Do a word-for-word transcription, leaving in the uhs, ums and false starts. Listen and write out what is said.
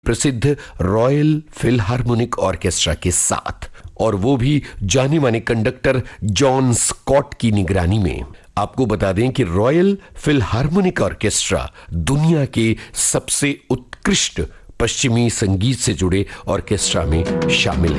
प्रसिद्ध royal Philharmonic orchestra के साथ, और वो भी जाने माने कंडक्टर जॉन स्कॉट की निगरानी में। आपको बता दें कि रॉयल फिलहार्मोनिक ऑर्केस्ट्रा दुनिया के सबसे उत्कृष्ट पश्चिमी संगीत से जुड़े ऑर्केस्ट्रा में शामिल है।